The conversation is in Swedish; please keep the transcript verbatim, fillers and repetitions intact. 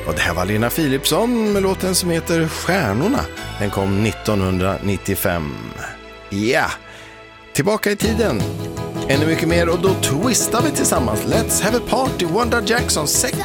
Och det här var Lena Philipsson med låten som heter Stjärnorna. Den kom nittonhundranittiofem. Ja, tillbaka i tiden. Ännu mycket mer och då twistar vi tillsammans. Let's have a party, Wanda Jackson, sex